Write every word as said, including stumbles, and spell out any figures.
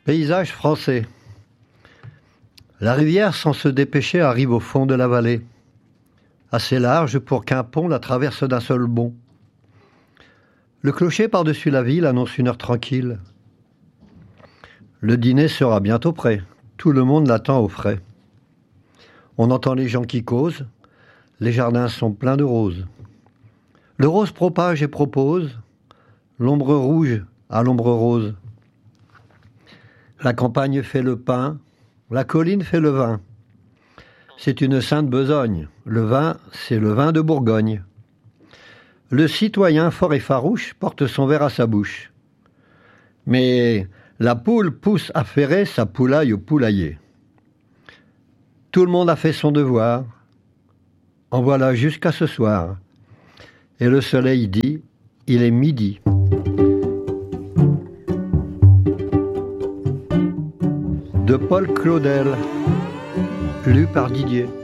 Paysage français. La rivière, sans se dépêcher, arrive au fond de la vallée, assez large pour qu'un pont la traverse d'un seul bond. Le clocher par-dessus la ville annonce une heure tranquille. Le dîner sera bientôt prêt, tout le monde l'attend au frais. On entend les gens qui causent, les jardins sont pleins de roses. Le rose propage et propose, l'ombre rouge à l'ombre rose. La campagne fait le pain, la colline fait le vin. C'est une sainte besogne, le vin, c'est le vin de Bourgogne. Le citoyen fort et farouche porte son verre à sa bouche. Mais la poule pousse à ferrer sa poulaille au poulailler. Tout le monde a fait son devoir, en voilà jusqu'à ce soir. Et le soleil dit, il est midi. De Paul Claudel, lu par Didier.